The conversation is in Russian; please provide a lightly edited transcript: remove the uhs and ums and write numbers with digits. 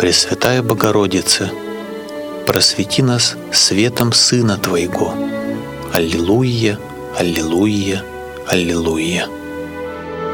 Пресвятая Богородице, просвети нас светом Сына Твоего. Аллилуйя, аллилуйя, аллилуйя.